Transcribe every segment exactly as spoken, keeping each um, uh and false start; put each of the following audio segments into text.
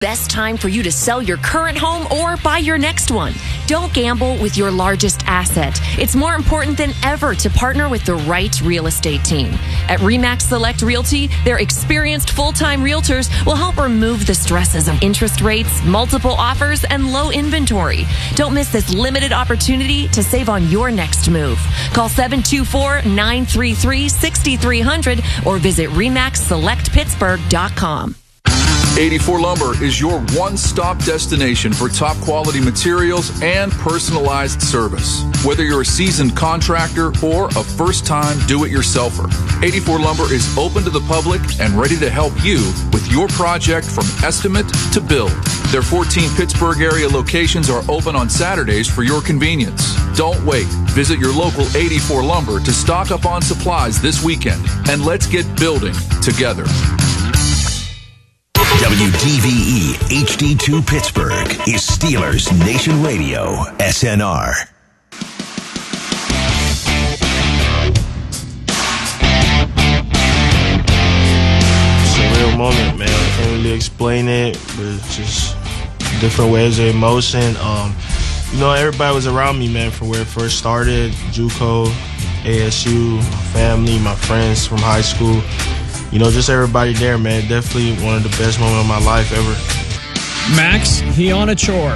Best time for you to sell your current home or buy your next one. Don't gamble with your largest asset. It's more important than ever to partner with the right real estate team. At RE/MAX Select Realty, their experienced full-time realtors will help remove the stresses of interest rates, multiple offers, and low inventory. Don't miss this limited opportunity to save on your next move. Call seven two four, nine three three, six three zero zero or visit remax select pittsburgh dot com. eighty-four Lumber is your one-stop destination for top-quality materials and personalized service. Whether you're a seasoned contractor or a first-time do-it-yourselfer, eighty-four Lumber is open to the public and ready to help you with your project from estimate to build. Their fourteen Pittsburgh area locations are open on Saturdays for your convenience. Don't wait. Visit your local eighty-four Lumber to stock up on supplies this weekend, and let's get building together. W D V E H D two Pittsburgh is Steelers Nation Radio, S N R. It's a real moment, man. I can't really explain it, but it's just different waves of emotion. Um, you know, everybody was around me, man, from where it first started, JUCO, A S U, my family, my friends from high school. You know, just everybody there, man. Definitely one of the best moments of my life ever. Max Ionachor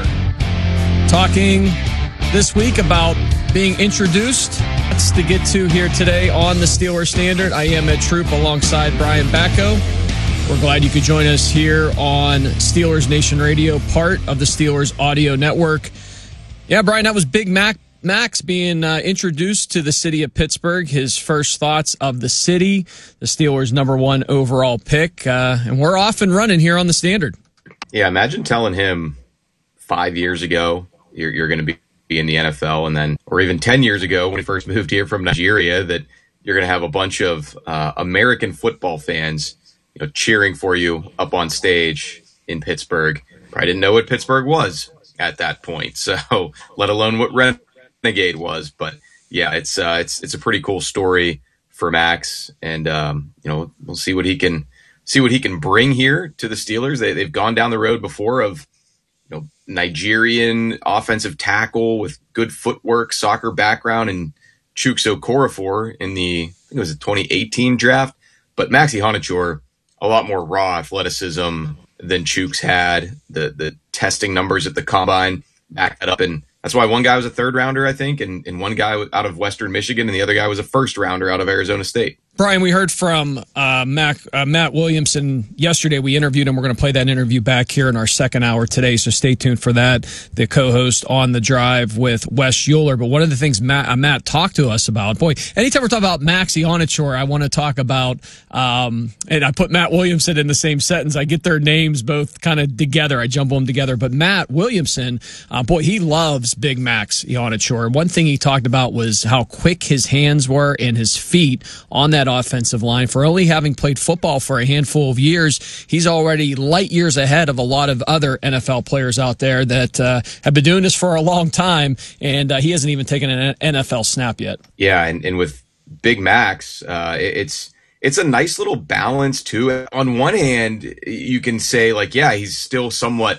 talking this week about being introduced. That's to get to here today on the Steelers Standard. I am Ed Troop alongside Brian Bacco. We're glad you could join us here on Steelers Nation Radio, part of the Steelers Audio Network. Yeah, Brian, that was Big Mac. Max being uh, introduced to the city of Pittsburgh, his first thoughts of the city, the Steelers' number one overall pick, uh, and we're off and running here on the Standard. Yeah, imagine telling him five years ago you're, you're going to be in the N F L, and then, or even ten years ago when he first moved here from Nigeria, that you're going to have a bunch of uh, American football fans, you know, cheering for you up on stage in Pittsburgh. I didn't know what Pittsburgh was at that point, so let alone what Ren. Renegade was, but yeah, it's uh, it's it's a pretty cool story for Max, and um, you know, we'll see what he can see what he can bring here to the Steelers. They they've gone down the road before of, you know, Nigerian offensive tackle with good footwork, soccer background, and Chuks Okorafor in the I think it was the twenty eighteen draft. But Max Ionachor, a lot more raw athleticism than Chuks had. The the testing numbers at the combine back that up, and that's why one guy was a third rounder, I think, and, and one guy out of Western Michigan, and the other guy was a first rounder out of Arizona State. Brian, we heard from uh, Mac, uh, Matt Williamson yesterday. We interviewed him. We're going to play that interview back here in our second hour today, so stay tuned for that. The co-host on The Drive with Wes Euler. But one of the things Matt, uh, Matt talked to us about, boy, anytime we're talking about Max Ionachor, I want to talk about, um, and I put Matt Williamson in the same sentence. I get their names both kind of together. I jumble them together. But Matt Williamson, uh, boy, he loves Big Max Ionachor. One thing he talked about was how quick his hands were and his feet on that offensive line. For only having played football for a handful of years, he's already light years ahead of a lot of other N F L players out there that uh, have been doing this for a long time, and uh, he hasn't even taken an N F L snap yet. Yeah, and, and with Big Max, uh, it's it's a nice little balance too. On one hand, you can say, like, yeah, he's still somewhat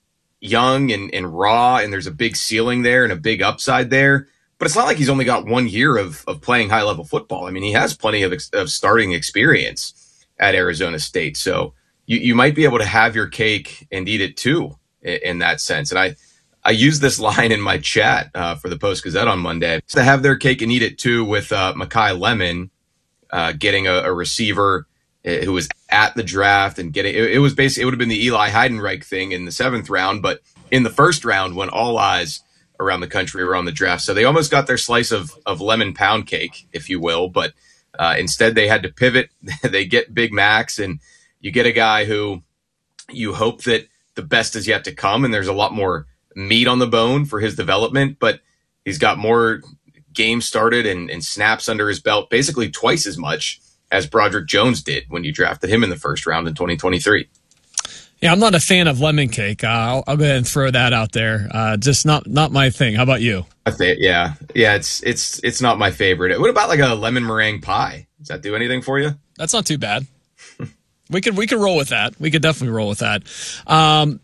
young and, and raw, and there's a big ceiling there and a big upside there. But it's not like he's only got one year of, of playing high-level football. I mean, he has plenty of, ex- of starting experience at Arizona State. So you, you might be able to have your cake and eat it too in, in that sense. And I, I used this line in my chat uh, for the Post-Gazette on Monday. To have their cake and eat it too with uh, Mekhi Lemon uh, getting a, a receiver who was at the draft and getting it, it was basically it would have been the Eli Heidenreich thing in the seventh round, but in the first round when all eyes around the country were on the draft. So they almost got their slice of, of lemon pound cake, if you will. But uh, instead they had to pivot. They get Big Max, and you get a guy who you hope that the best is yet to come. And there's a lot more meat on the bone for his development, but he's got more games started and, and snaps under his belt, basically twice as much as Broderick Jones did when you drafted him in the first round in twenty twenty-three. Yeah, I'm not a fan of lemon cake. Uh, I'll, I'll go ahead and throw that out there. Uh, just not not my thing. How about you? I think, yeah, yeah. It's it's it's not my favorite. What about like a lemon meringue pie? Does that do anything for you? That's not too bad. We could we could roll with that. We could definitely roll with that. Um,